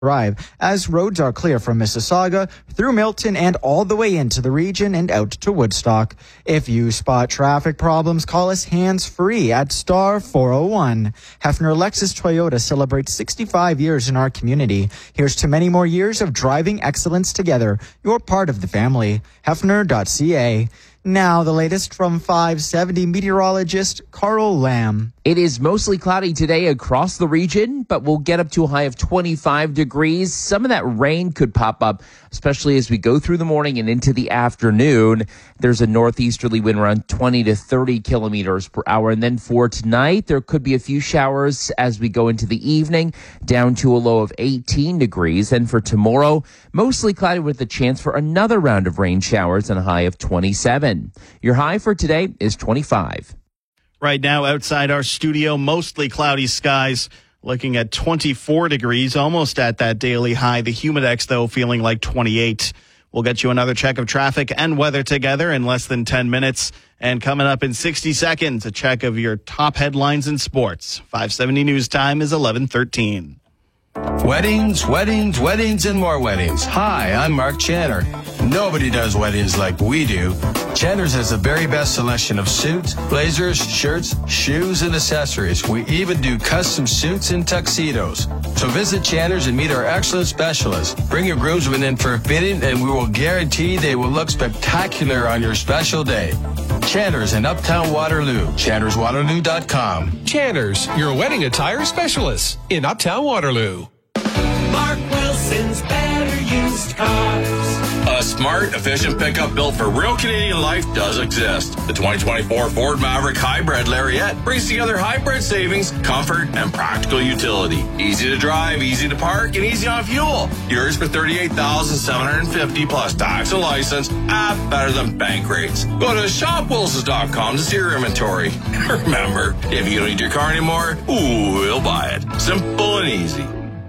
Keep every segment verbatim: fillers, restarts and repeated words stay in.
Drive, as roads are clear from Mississauga through Milton and all the way into the region and out to Woodstock. If you spot traffic problems, call us hands-free at star four oh one. Hefner Lexus Toyota celebrates sixty-five years in our community. Here's to many more years of driving excellence together. You're part of the family. Hefner dot c a. Now, the latest from five seventy meteorologist Carl Lamb. It is mostly cloudy today across the region, but we'll get up to a high of twenty-five degrees. Some of that rain could pop up, especially as we go through the morning and into the afternoon. There's a northeasterly wind around twenty to thirty kilometers per hour. And then for tonight, there could be a few showers as we go into the evening, down to a low of eighteen degrees. And for tomorrow, mostly cloudy with a chance for another round of rain showers and a high of twenty-seven. Your high for today is twenty-five. Right now, outside our studio, mostly cloudy skies, looking at twenty-four degrees, almost at that daily high. The Humidex, though, feeling like twenty-eight. We'll get you another check of traffic and weather together in less than ten minutes. And coming up in sixty seconds, a check of your top headlines in sports. five seventy News Time is eleven thirteen. Weddings, weddings, weddings, and more weddings. Hi, I'm Mark Channer. Nobody does weddings like we do. Channer's has the very best selection of suits, blazers, shirts, shoes, and accessories. We even do custom suits and tuxedos. So visit Channer's and meet our excellent specialists. Bring your groomsmen in for a fitting, and we will guarantee they will look spectacular on your special day. Channer's in Uptown Waterloo. Channers Waterloo dot com. Channer's, your wedding attire specialist in Uptown Waterloo. Mark Wilson's Better Used Cars. A smart, efficient pickup built for real Canadian life does exist. The twenty twenty-four Ford Maverick Hybrid Lariat brings together hybrid savings, comfort, and practical utility. Easy to drive, easy to park, and easy on fuel. Yours for thirty-eight thousand seven hundred fifty dollars plus tax and license at better than bank rates. Go to shop wilsons dot com to see your inventory. Remember, if you don't need your car anymore, ooh, we'll buy it. Simple and easy.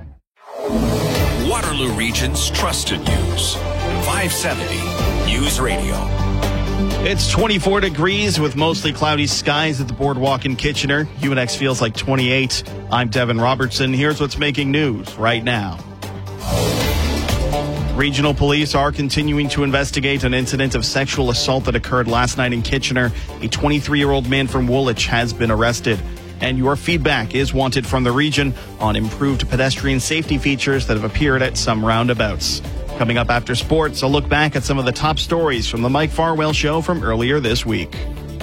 Waterloo Region's trusted news. five seventy News Radio. It's twenty-four degrees with mostly cloudy skies at the Boardwalk in Kitchener. Humidex feels like twenty-eight. I'm Devin Robertson. Here's what's making news right now. Regional police are continuing to investigate an incident of sexual assault that occurred last night in Kitchener. A twenty-three-year-old man from Woolwich has been arrested. And your feedback is wanted from the region on improved pedestrian safety features that have appeared at some roundabouts. Coming up after sports, a look back at some of the top stories from the Mike Farwell Show from earlier this week.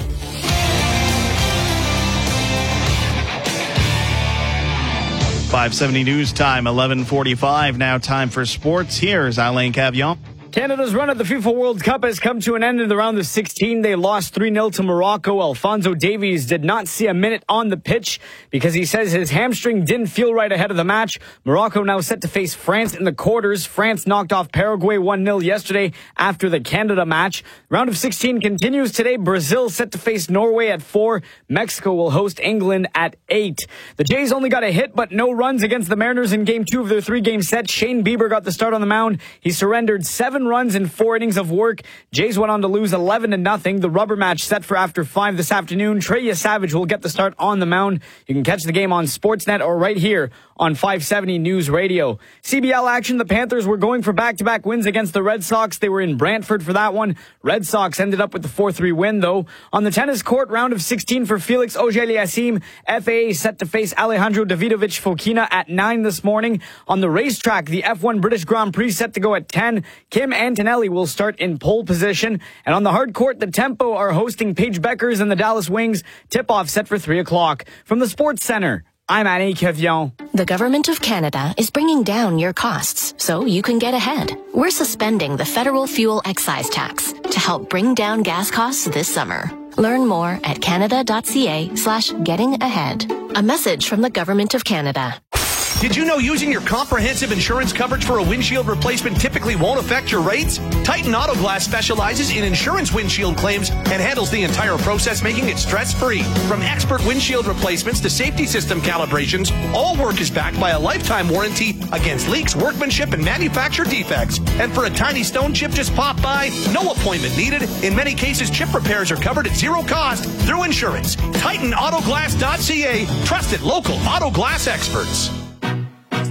five seventy News Time, eleven forty-five. Now time for sports. Here's Alain Cavillon. Canada's run at the FIFA World Cup has come to an end in the round of sixteen. They lost three nil to Morocco. Alphonso Davies did not see a minute on the pitch because he says his hamstring didn't feel right ahead of the match. Morocco now set to face France in the quarters. France knocked off Paraguay one nil yesterday after the Canada match. Round of sixteen continues today. Brazil set to face Norway at four. Mexico will host England at eight. The Jays only got a hit but no runs against the Mariners in game two of their three-game set. Shane Bieber got the start on the mound. He surrendered seven runs in four innings of work. Jays went on to lose eleven to nothing. The rubber match set for after five this afternoon. Trey Savage will get the start on the mound. You can catch the game on Sportsnet or right here on five seventy News Radio. C B L action. The Panthers were going for back-to-back wins against the Red Sox. They were in Brantford for that one. Red Sox ended up with the four three win, though. On the tennis court, round of sixteen for Felix Auger-Aliassime. F A A set to face Alejandro Davidovich Fokina at nine this morning. On the racetrack, the F one British Grand Prix set to go at ten. Kim Antonelli will start in pole position. And on the hard court, the Tempo are hosting Paige Beckers and the Dallas Wings. Tip-off set for three o'clock. From the Sports Center, I'm Alain Cavillon. The Government of Canada is bringing down your costs so you can get ahead. We're suspending the federal fuel excise tax to help bring down gas costs this summer. Learn more at canada.ca slash getting ahead. A message from the Government of Canada. Did you know using your comprehensive insurance coverage for a windshield replacement typically won't affect your rates? Titan Auto Glass specializes in insurance windshield claims and handles the entire process, making it stress-free. From expert windshield replacements to safety system calibrations, all work is backed by a lifetime warranty against leaks, workmanship, and manufacturer defects. And for a tiny stone chip just pop by, no appointment needed. In many cases, chip repairs are covered at zero cost through insurance. Titan Auto Glass dot C A, trusted local auto glass experts.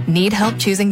Need help choosing